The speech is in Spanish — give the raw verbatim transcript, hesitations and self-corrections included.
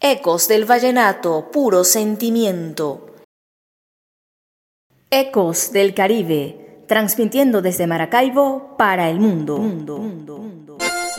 Ecos del vallenato, puro sentimiento. Ecos del Caribe, transmitiendo desde Maracaibo para el mundo. mundo, mundo.